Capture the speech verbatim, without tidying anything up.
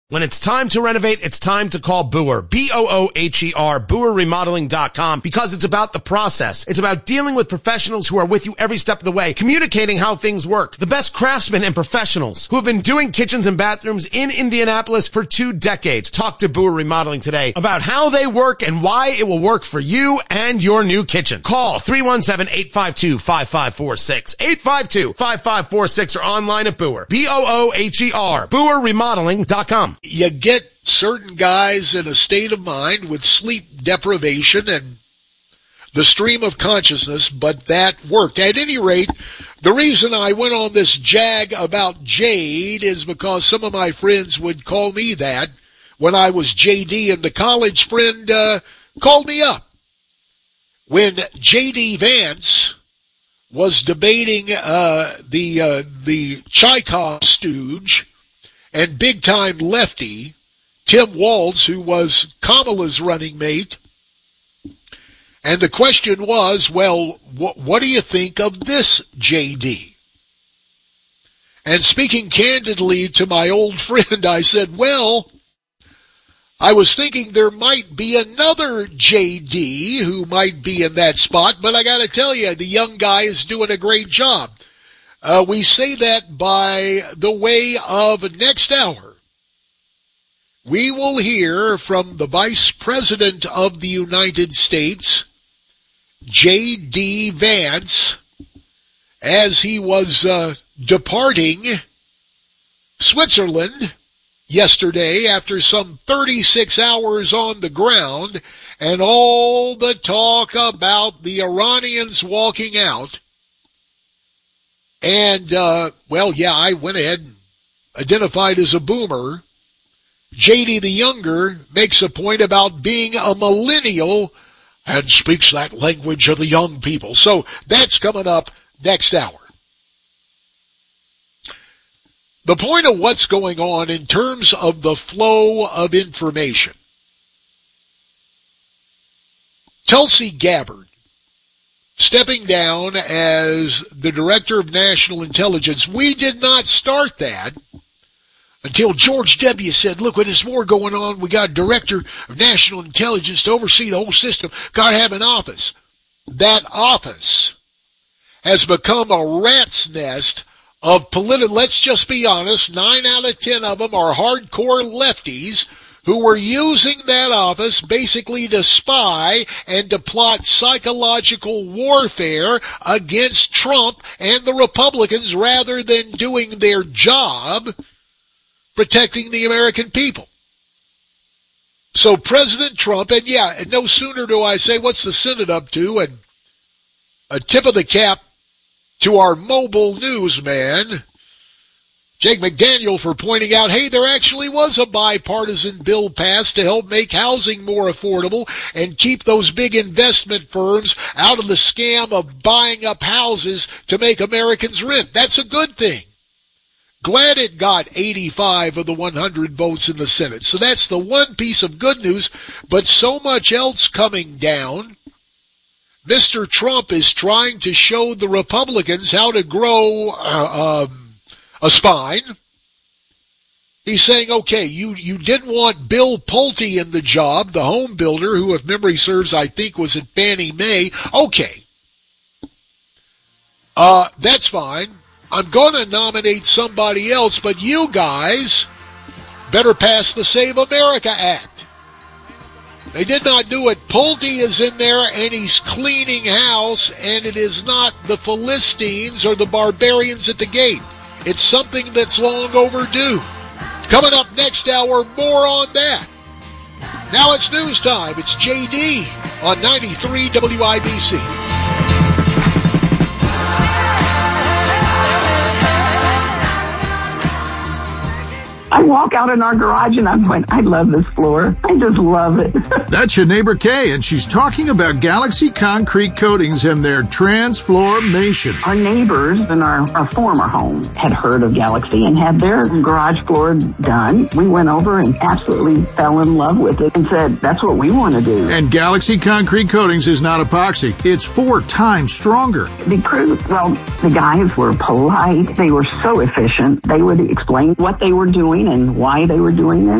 When it's time to renovate, it's time to call Boer. B O O H E R, Boer Remodeling dot com, because it's about the process. It's about dealing with professionals who are with you every step of the way, communicating how things work. The best craftsmen and professionals who have been doing kitchens and bathrooms in Indianapolis for two decades. Talk to Boer Remodeling today about how they work and why it will work for you and your new kitchen. Call three one seven, eight five two, five five four six, eight five two, five five four six, or online at Boer. B O O H E R, Boer Remodeling dot com. You get certain guys in a state of mind with sleep deprivation and the stream of consciousness, but that worked. At any rate, the reason I went on this jag about Jade is because some of my friends would call me that when I was J D, and the college friend uh, called me up when J D Vance was debating uh, the uh, the Chaikov stooge and big-time lefty Tim Walz, who was Kamala's running mate. And the question was, well, wh- what do you think of this J D? And speaking candidly to my old friend, I said, well, I was thinking there might be another J D who might be in that spot, but I got to tell you, the young guy is doing a great job. Uh, we say that by the way of next hour. We will hear from the Vice President of the United States, J D Vance, as he was uh, departing Switzerland yesterday after some thirty-six hours on the ground, and all the talk about the Iranians walking out. And, uh, well, yeah, I went ahead and identified as a boomer. J D the Younger makes a point about being a millennial and speaks that language of the young people. So that's coming up next hour. The point of what's going on in terms of the flow of information. Tulsi Gabbard, stepping down as the Director of National Intelligence. We did not start that until George W. said, look, there's more going on. We got a Director of National Intelligence to oversee the whole system. Got to have an office. That office has become a rat's nest of political, let's just be honest, nine out of ten of them are hardcore lefties who were using that office basically to spy and to plot psychological warfare against Trump and the Republicans rather than doing their job protecting the American people. So President Trump, and yeah, and no sooner do I say, what's the Senate up to? And a tip of the cap to our mobile newsman, Jake McDaniel, for pointing out, hey, there actually was a bipartisan bill passed to help make housing more affordable and keep those big investment firms out of the scam of buying up houses to make Americans rent. That's a good thing. Glad it got eighty-five of the one hundred votes in the Senate. So that's the one piece of good news, but so much else coming down. Mister Trump is trying to show the Republicans how to grow uh, um, a spine. He's saying, okay, you, you didn't want Bill Pulte in the job, the home builder, who, if memory serves, I think was at Fannie Mae. Okay. Uh, that's fine. I'm going to nominate somebody else, but you guys better pass the Save America Act. They did not do it. Pulte is in there, and he's cleaning house, and it is not the Philistines or the barbarians at the gate. It's something that's long overdue. Coming up next hour, more on that. Now it's news time. It's J D on ninety-three W I B C. I walk out in our garage and I'm going, I love this floor. I just love it. That's your neighbor Kay, and she's talking about Galaxy Concrete Coatings and their transformation. Our neighbors in our, our former home had heard of Galaxy and had their garage floor done. We went over and absolutely fell in love with it and said, that's what we want to do. And Galaxy Concrete Coatings is not epoxy. It's four times stronger. The crew, well, the guys were polite. They were so efficient. They would explain what they were doing and why they were doing it.